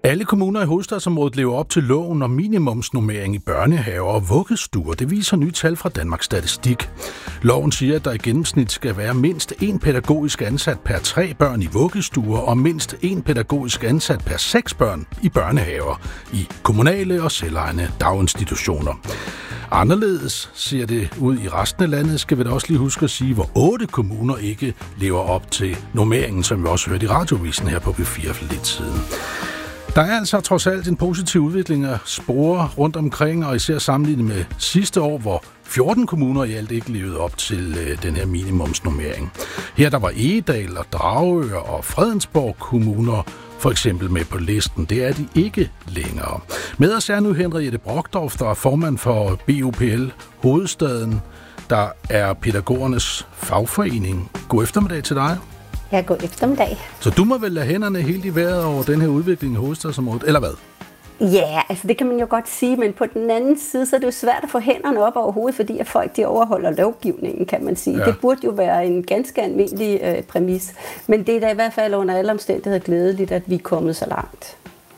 Alle kommuner i hovedstadsområdet lever op til loven om minimumsnormering i børnehaver og vuggestuer. Det viser nye tal fra Danmarks Statistik. Loven siger, at der i gennemsnit skal være mindst 1 pædagogisk ansat per 3 børn i vuggestuer og mindst 1 pædagogisk ansat per 6 børn i børnehaver i kommunale og selvejende daginstitutioner. Anderledes ser det ud i resten af landet, skal vi da også lige huske at sige, hvor 8 kommuner ikke lever op til normeringen, som vi også hørte i radiovisen her på B4 for lidt siden. Der er altså trods alt en positiv udvikling af spore rundt omkring, og især sammenlignet med sidste år, hvor 14 kommuner i alt ikke levede op til den her minimumsnormering. Her der var Egedal og Dragør og Fredensborg kommuner for eksempel med på listen. Det er de ikke længere. Med os er nu Henriette Brockdorff, der er formand for BUPL Hovedstaden, der er pædagogernes fagforening. God eftermiddag til dig. Ja, god eftermiddag. Så du må vel lade hænderne helt i vejret over den her udvikling i hovedstadsområdet, eller hvad? Ja, altså det kan man jo godt sige, men på den anden side, så er det jo svært at få hænderne op over hovedet, fordi at folk de overholder lovgivningen, kan man sige. Ja. Det burde jo være en ganske almindelig præmis, men det er da i hvert fald under alle omstændigheder glædeligt, at vi er kommet så langt.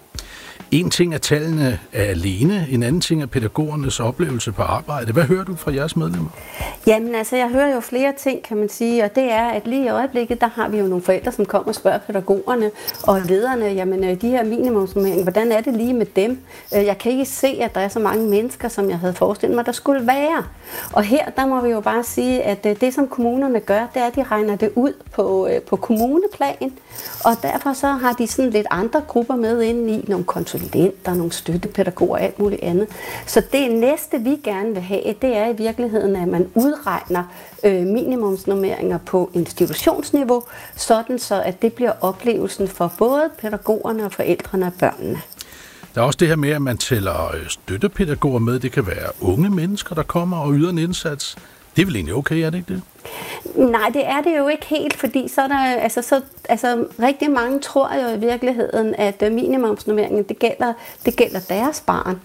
En ting er tallene alene, en anden ting er pædagogernes oplevelse på arbejde. Hvad hører du fra jeres medlemmer? Jamen altså, jeg hører jo flere ting, kan man sige, og det er, at lige i øjeblikket, der har vi jo nogle forældre, som kommer og spørger pædagogerne og lederne, jamen de her minimumsnormeringer, hvordan er det lige med dem? Jeg kan ikke se, at der er så mange mennesker, som jeg havde forestillet mig, der skulle være. Og her, der må vi jo bare sige, at det, som kommunerne gør, det er, at de regner det ud på kommuneplan, og derfor så har de sådan lidt andre grupper med inde i, nogle konsulenter, nogle støttepædagoger og alt muligt andet. Så det næste, vi gerne vil have, det er i virkeligheden, at man udregner minimumsnormeringer på institutionsniveau, sådan så at det bliver oplevelsen for både pædagogerne og forældrene og børnene. Der er også det her med, at man tæller støttepædagoger med. Det kan være unge mennesker, der kommer og yder en indsats. Det er vel egentlig okay, er det ikke det? Nej, det er det jo ikke helt, fordi så er der, rigtig mange tror jo i virkeligheden, at minimumsnormeringen, det gælder deres barn.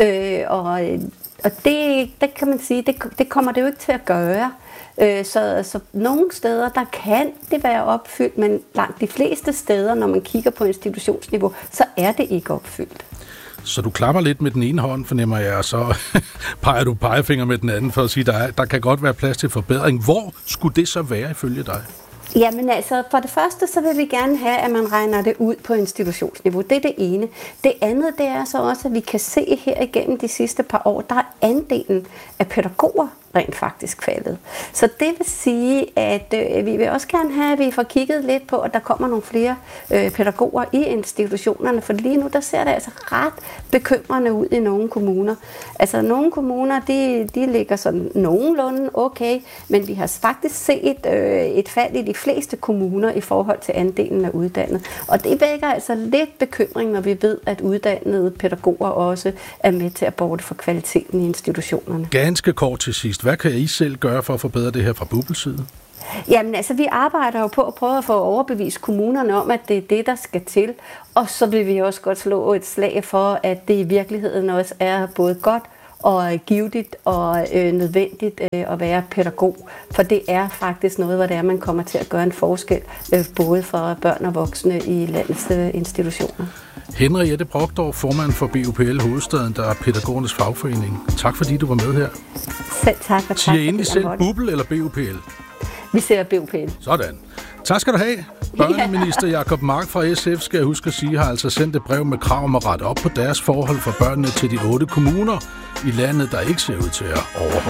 Og det kan man sige, det kommer det jo ikke til at gøre. Så nogle steder, der kan det være opfyldt, men langt de fleste steder, når man kigger på institutionsniveau, så er det ikke opfyldt. Så du klapper lidt med den ene hånd, fornemmer jeg, og så peger du pegefinger med den anden for at sige, der kan godt være plads til forbedring. Hvor skulle det så være ifølge dig? Jamen altså, for det første, så vil vi gerne have, at man regner det ud på institutionsniveau. Det er det ene. Det andet, det er så også, at vi kan se her igennem de sidste par år, der er andelen af pædagoger rent faktisk faldet. Så det vil sige, at vi vil også gerne have, at vi får kigget lidt på, at der kommer nogle flere pædagoger i institutionerne, for lige nu, der ser det altså ret bekymrende ud i nogle kommuner. Altså nogle kommuner, de ligger sådan nogenlunde okay, men vi har faktisk set et fald i de fleste kommuner i forhold til andelen af uddannede. Og det vækker altså lidt bekymring, når vi ved, at uddannede pædagoger også er med til at borte for kvaliteten i institutionerne. Ganske kort til sidst. Hvad kan I selv gøre for at forbedre det her fra BUPLs side? Jamen altså, vi arbejder jo på at prøve at få overbevist kommunerne om, at det er det, der skal til. Og så vil vi også godt slå et slag for, at det i virkeligheden også er både godt og givetigt og nødvendigt at være pædagog. For det er faktisk noget, hvor det er, man kommer til at gøre en forskel, både for børn og voksne i landets institutioner. Henriette Brockdorff, formand for BUPL Hovedstaden, der er pædagogernes fagforening. Tak fordi du var med her. Selv tak. Og tak. Siger I egentlig selv BUPL eller BUPL? Vi ser BUPL. Sådan. Tak skal du have. Børneminister Jacob Mark fra SF, skal jeg huske at sige, har altså sendt et brev med krav om at rette op på deres forhold for børnene til de 8 kommuner i landet, der ikke ser ud til at overholde